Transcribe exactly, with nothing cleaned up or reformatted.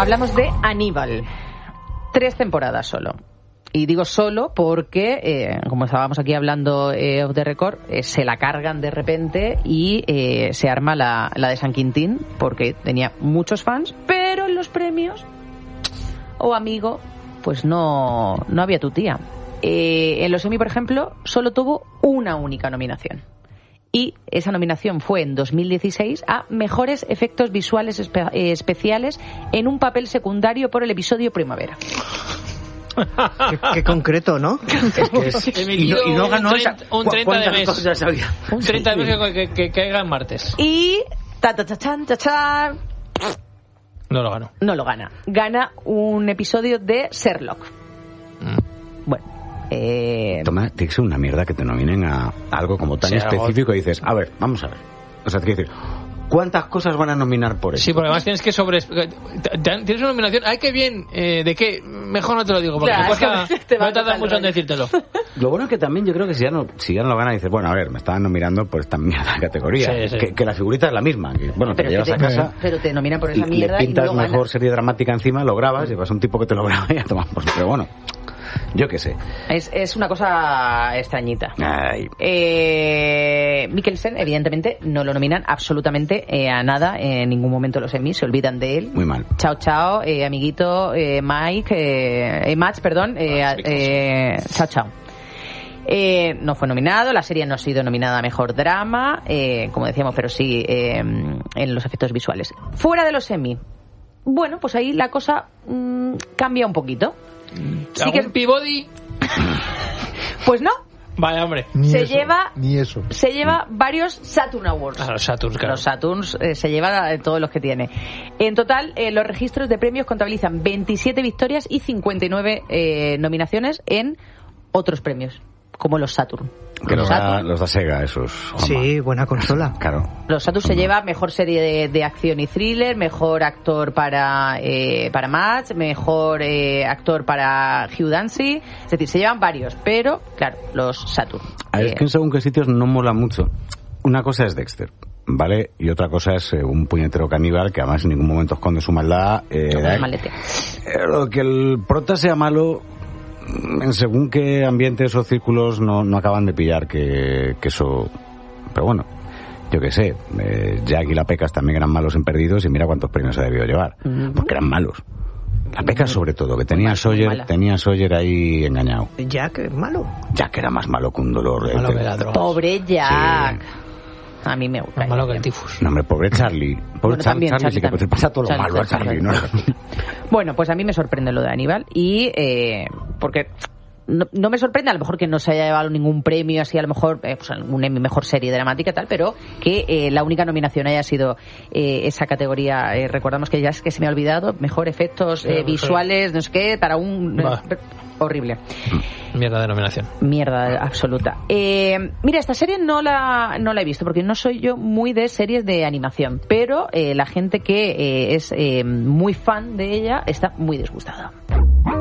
Hablamos de Aníbal. Tres temporadas solo. Y digo solo porque, eh, como estábamos aquí hablando eh, off the record, eh, se la cargan de repente y eh, se arma la, la de San Quintín, porque tenía muchos fans, pero en los premios, oh amigo, pues no, no había tu tía. Eh, en los Emmy, por ejemplo, solo tuvo una única nominación. Y esa nominación fue en dos mil dieciséis a Mejores Efectos Visuales espe- eh, Especiales en un papel secundario por el episodio Primavera. Qué, qué concreto, ¿no? Es que es, y, no, y no ganó un, esa, un treinta de mes. Cosas había? Un treinta de mes que, que, que caiga en martes. Y ta ta ta chan, ta, chan, no lo ganó. No lo gana. Gana un episodio de Sherlock. Mm. Bueno. Eh... Toma, tiene que ser una mierda que te nominen a algo como tan sí, específico algo... y dices, a ver, vamos a ver. O sea, te quiero decir, ¿cuántas cosas van a nominar por eso? Sí, porque además tienes que sobre... Tienes una nominación... ¡Ay, qué bien! Eh, ¿De qué? Mejor no te lo digo, porque claro, cuesta, te no tarda mucho en decírtelo. Lo bueno es que también yo creo que si ya no, si ya no lo gana, dices, bueno, a ver, me estaban nominando por esta mierda de categoría. Sí, sí. Que, que la figurita es la misma. Que, bueno, te la llevas te, a casa... Pero te nominan por esa mierda le pintas y no mejor ganas. Serie dramática encima, lo grabas, y vas a un tipo que te lo graba y ya tomas. Pero bueno... Yo qué sé. Es, es una cosa extrañita. Ay. Eh, Mikkelsen, evidentemente, no lo nominan absolutamente eh, a nada. En ningún momento los Emmy se olvidan de él. Muy mal. Chao, chao, eh, amiguito, eh, Mike, eh, eh, Max, perdón. Eh, eh, chao, chao. Eh, no fue nominado, la serie no ha sido nominada a Mejor Drama, eh, como decíamos, pero sí eh, en los efectos visuales. Fuera de los Emmy, bueno, pues ahí la cosa mmm, cambia un poquito. Sí que Peabody. Pues no. Vaya, hombre. Ni se eso, lleva ni eso. Se lleva varios Saturn Awards. Ah, los Saturns, claro. Los Saturns eh, se lleva todos los que tiene. En total, eh, los registros de premios contabilizan veintisiete victorias y cincuenta y nueve eh, nominaciones en otros premios, como los Saturn. Que los, los, da, los da Sega, esos. Sí, buena consola. Claro. Los Saturn se lleva mejor serie de, de acción y thriller, mejor actor para eh, para Matt, mejor eh, actor para Hugh Dancy. Es decir, se llevan varios, pero, claro, los Saturn. A ver, eh, es que en según qué sitios no mola mucho. Una cosa es Dexter, ¿vale? Y otra cosa es eh, un puñetero caníbal que además en ningún momento esconde su maldad. Eh, eh, lo que el prota sea malo... En según qué ambientes o círculos no, no acaban de pillar que, que eso... Pero bueno, yo qué sé, eh, Jack y la Pecas también eran malos en Perdidos y mira cuántos premios se debió llevar, uh-huh. porque eran malos. La Pecas sobre todo, que tenía Sawyer, tenía Sawyer ahí engañado. Jack es malo. Jack era más malo que un dolor. Malo que la droga. Pobre Jack. Sí. A mí me gusta. Más malo que el tifus. No, hombre, pobre Charlie. Pobre bueno, Charlie, también, Charlie, Charlie, sí que te pasa todo lo malo a Charlie, ¿no? Bueno, pues a mí me sorprende lo de Aníbal y... Eh, porque... No, no me sorprende a lo mejor que no se haya llevado ningún premio así, a lo mejor eh, pues un Emmy mejor serie dramática y tal, pero que eh, la única nominación haya sido eh, esa categoría. Eh, recordamos que ya es que se me ha olvidado, mejor efectos eh, visuales, no sé qué, para un... Eh, horrible. Mierda de nominación. Mierda absoluta. Eh, mira, esta serie no la, no la he visto porque no soy yo muy de series de animación, pero eh, la gente que eh, es eh, muy fan de ella está muy disgustada.